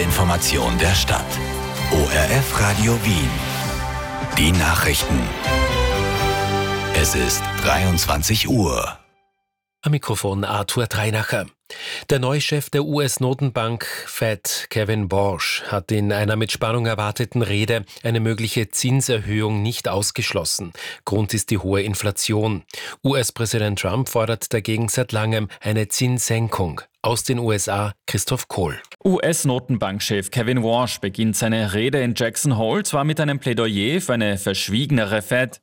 Information der Stadt. ORF Radio Wien. Die Nachrichten. Es ist 23 Uhr. Am Mikrofon Arthur Treinacher. Der neue Chef der US-Notenbank Fed, Kevin Warsh, hat in einer mit Spannung erwarteten Rede eine mögliche Zinserhöhung nicht ausgeschlossen. Grund ist die hohe Inflation. US-Präsident Trump fordert dagegen seit langem eine Zinssenkung. Aus den USA Christoph Kohl. US-Notenbankchef Kevin Warsh beginnt seine Rede in Jackson Hole zwar mit einem Plädoyer für eine verschwiegenere Fed,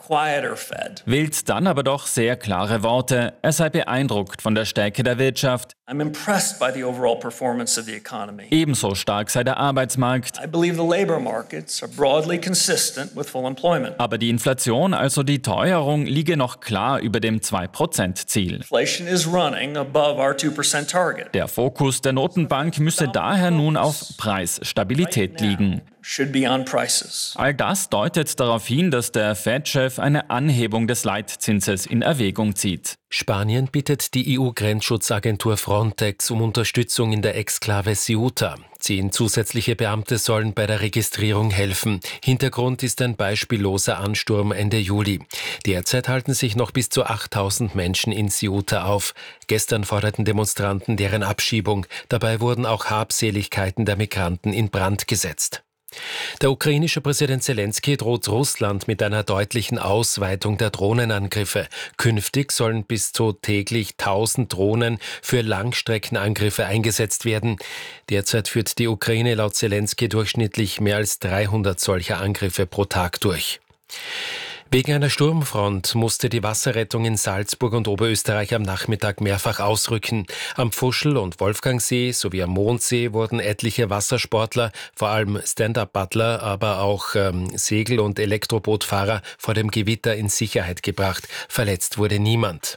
wählt dann aber doch sehr klare Worte. Er sei beeindruckt von der Stärke der Wirtschaft. I'm impressed by the overall performance of the economy. Ebenso stark sei der Arbeitsmarkt. I believe the labor markets are broadly consistent with full employment. Aber die Inflation, also die Teuerung, liege noch klar über dem 2%-Ziel. Inflation is running above our 2% target. Der Fokus der Notenbank müsse daher nun auf Preisstabilität liegen. Should be on prices. All das deutet darauf hin, dass der Fed-Chef eine Anhebung des Leitzinses in Erwägung zieht. Spanien bittet die EU-Grenzschutzagentur Frontex um Unterstützung in der Exklave Ceuta. 10 zusätzliche Beamte sollen bei der Registrierung helfen. Hintergrund ist ein beispielloser Ansturm Ende Juli. Derzeit halten sich noch bis zu 8.000 Menschen in Ceuta auf. Gestern forderten Demonstranten deren Abschiebung. Dabei wurden auch Habseligkeiten der Migranten in Brand gesetzt. Der ukrainische Präsident Zelensky droht Russland mit einer deutlichen Ausweitung der Drohnenangriffe. Künftig sollen bis zu täglich 1000 Drohnen für Langstreckenangriffe eingesetzt werden. Derzeit führt die Ukraine laut Zelensky durchschnittlich mehr als 300 solcher Angriffe pro Tag durch. Wegen einer Sturmfront musste die Wasserrettung in Salzburg und Oberösterreich am Nachmittag mehrfach ausrücken. Am Pfuschl- und Wolfgangsee sowie am Mondsee wurden etliche Wassersportler, vor allem Stand-up-Paddler, aber auch Segel- und Elektrobootfahrer vor dem Gewitter in Sicherheit gebracht. Verletzt wurde niemand.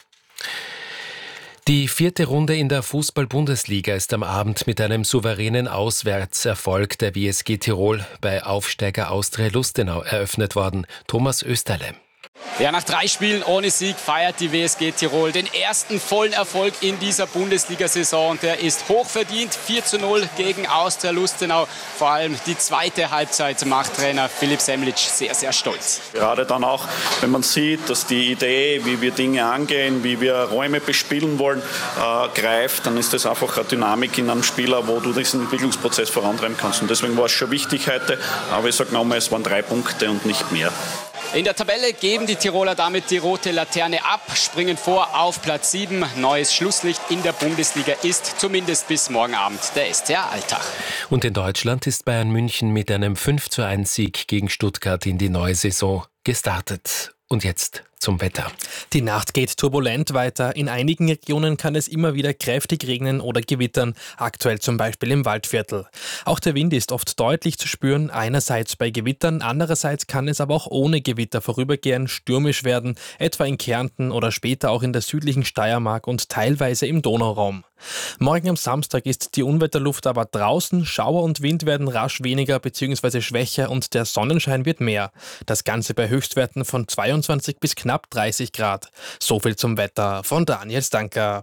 Die 4. Runde in der Fußball-Bundesliga ist am Abend mit einem souveränen Auswärtserfolg der WSG Tirol bei Aufsteiger Austria Lustenau eröffnet worden. Thomas Österle. Ja, nach 3 Spielen ohne Sieg feiert die WSG Tirol den ersten vollen Erfolg in dieser Bundesliga-Saison. Und der ist hochverdient. 4:0 gegen Austria Lustenau. Vor allem die zweite Halbzeit macht Trainer Philipp Semlitsch sehr, sehr stolz. Gerade dann auch, wenn man sieht, dass die Idee, wie wir Dinge angehen, wie wir Räume bespielen wollen, greift, dann ist das einfach eine Dynamik in einem Spieler, wo du diesen Entwicklungsprozess vorantreiben kannst. Und deswegen war es schon wichtig heute. Aber ich sage nochmal, es waren 3 Punkte und nicht mehr. In der Tabelle geben die Tiroler damit die rote Laterne ab, springen vor auf Platz 7. Neues Schlusslicht in der Bundesliga ist zumindest bis morgen Abend der SCR Alltag. Und in Deutschland ist Bayern München mit einem 5:1 Sieg gegen Stuttgart in die neue Saison gestartet. Und jetzt zum Wetter. Die Nacht geht turbulent weiter. In einigen Regionen kann es immer wieder kräftig regnen oder gewittern, aktuell zum Beispiel im Waldviertel. Auch der Wind ist oft deutlich zu spüren, einerseits bei Gewittern, andererseits kann es aber auch ohne Gewitter vorübergehend stürmisch werden, etwa in Kärnten oder später auch in der südlichen Steiermark und teilweise im Donauraum. Morgen am Samstag ist die Unwetterluft aber draußen, Schauer und Wind werden rasch weniger bzw. schwächer und der Sonnenschein wird mehr. Das Ganze bei Höchstwerten von 22 bis knapp 30 Grad. So viel zum Wetter von Daniel Stanker.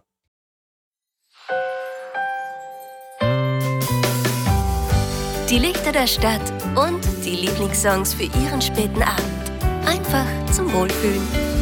Die Lichter der Stadt und die Lieblingssongs für Ihren späten Abend. Einfach zum Wohlfühlen.